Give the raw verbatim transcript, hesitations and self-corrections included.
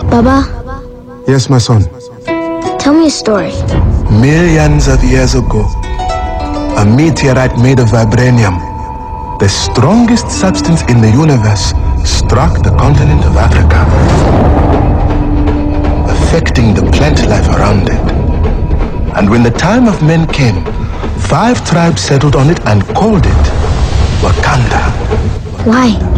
Baba? Yes, my son? Tell me a story. Millions of years ago, a meteorite made of vibranium, the strongest substance in the universe, struck the continent of Africa, affecting the plant life around it. And when the time of men came, five tribes settled on it and called it Wakanda. Why?